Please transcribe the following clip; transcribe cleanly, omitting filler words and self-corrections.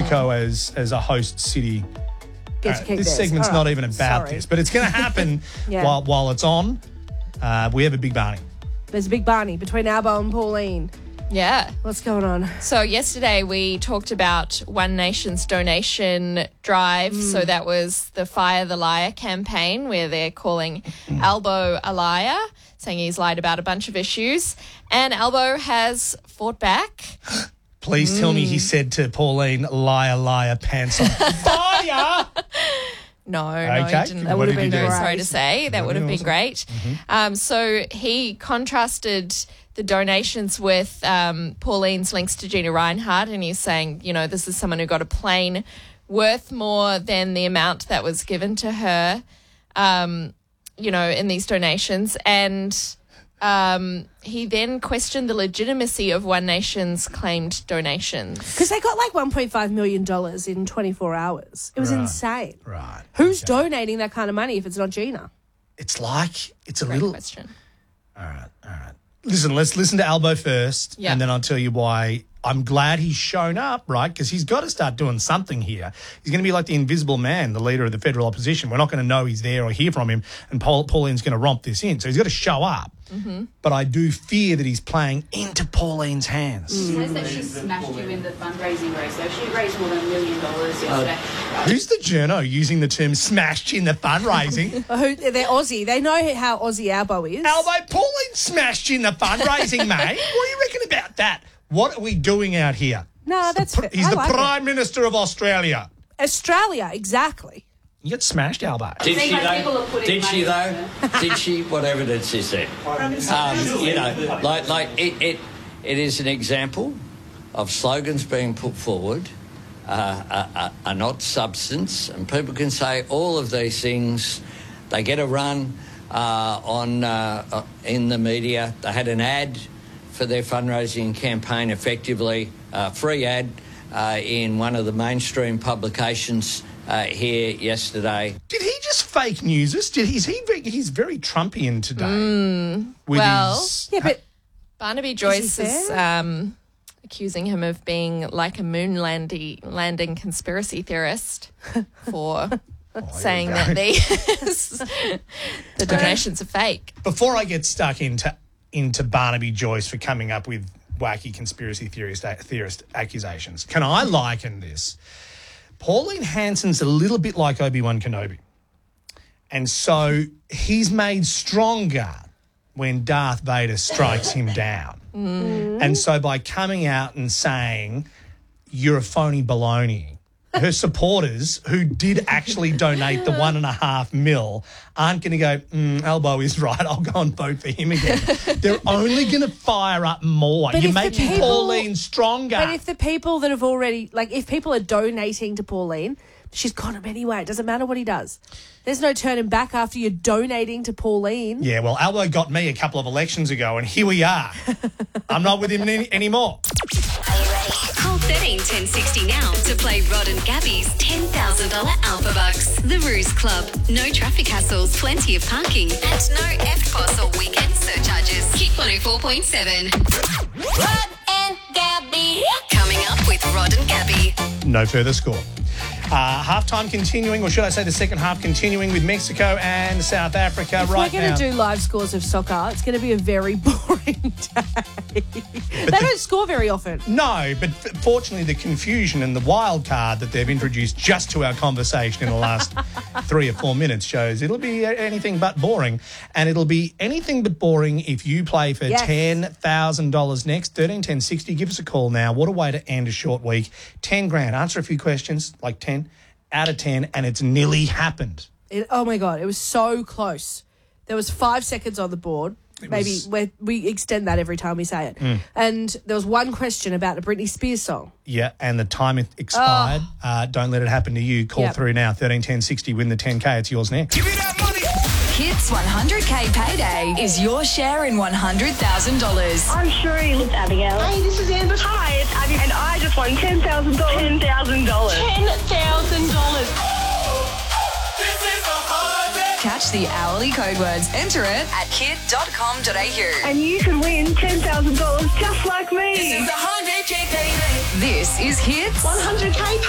Mexico as a host city. This segment's not even about this, but it's going to happen while it's on. We have a big Barney. There's a big Barney between Albo and Pauline. Yeah. What's going on? So yesterday we talked about One Nation's donation drive. So that was the Fire the Liar campaign where they're calling Albo a liar, saying he's lied about a bunch of issues. And Albo has fought back. Please tell me he said to Pauline, liar, liar, pants on fire. No, Okay. he didn't. That would have been very great. sorry to say. That would have been great. So he contrasted the donations with Pauline's links to Gina Reinhardt, and he's saying, you know, this is someone who got a plane worth more than the amount that was given to her, you know, in these donations. And he then questioned the legitimacy of One Nation's claimed donations. Because they got like $1.5 million in 24 hours. It was insane. Right. Who's donating that kind of money if it's not Gina? It's like, it's a Great little... question. All right. Listen, let's listen to Albo first, and then I'll tell you why I'm glad he's shown up, right? Because he's got to start doing something here. He's going to be like the invisible man, the leader of the federal opposition. We're not going to know he's there or hear from him, and Pauline's going to romp this in. So he's got to show up. But I do fear that he's playing into Pauline's hands. She says that she smashed you in the fundraising race. So she raised more than $1 million yesterday. Who's the journo using the term smashed in the fundraising? They're Aussie. They know how Aussie Albo is. Albo, Pauline smashed in the fundraising, mate. What do you reckon about that? What are we doing out here? No, that's fair. He's I the like Prime Minister of Australia. Australia, exactly. You get smashed, Albo. Did she people though? are putting Did she money though? Did she? What evidence is there? You know, like it is an example of slogans being put forward are not substance, and people can say all of these things. They get a run in the media. They had an ad for their fundraising campaign, effectively free ad in one of the mainstream publications here yesterday. Did he just fake news us? He's very Trumpian today. Yeah, but Barnaby Joyce he is accusing him of being like a moon landing conspiracy theorist for saying that the donations are fake. Before I get stuck into Barnaby Joyce for coming up with wacky conspiracy theorist accusations, can I liken this? Pauline Hanson's a little bit like Obi-Wan Kenobi. And so he's made stronger when Darth Vader strikes him down. And so by coming out and saying, you're a phony baloney, her supporters, who did actually donate the $1.5 million, aren't going to go, Albo is right, I'll go and vote for him again. They're only going to fire up more. You're making Pauline stronger. But if the people that have already, like, if people are donating to Pauline, she's got him anyway. It doesn't matter what he does. There's no turning back after you're donating to Pauline. Yeah, well, Albo got me a couple of elections ago, and here we are. I'm not with him anymore. Are you ready? Call 13 1060 now to play Rod and Gabby's $10,000 Alpha Bucks. The Ruse Club. No traffic hassles, plenty of parking, and no FPOS or weekend surcharges. Kick 104.7. Rod and Gabby. Coming up with Rod and Gabby. No further score. Halftime continuing, or should I say the second half continuing with Mexico and South Africa If right we're going now. to do live scores of soccer, it's going to be a very boring day. They don't score very often. No, but fortunately the confusion and the wild card that they've introduced just to our conversation in the last 3 or 4 minutes shows it'll be anything but boring. And it'll be anything but boring if you play for $10,000 next. 13 10 60. Give us a call now. What a way to end a short week. 10 grand. Answer a few questions, like 10 out of 10, and it's nearly happened. Oh, my God. It was so close. There was 5 seconds on the board. Maybe we extend that every time we say it. And there was one question about a Britney Spears song. Yeah, and the time expired. Don't let it happen to you. Call through now. 13 10 60. Win the 10K. It's yours next. Give me that money. Hits 100K payday is your share in $100,000. I'm Shuri. It's Abigail. Hey, this is Amber. Hi, it's Abby, and I just won $10,000. $10,000. $10,000. Catch the hourly code words. Enter it at kid.com.au. And you can win $10,000 just like me. This is Hits 100K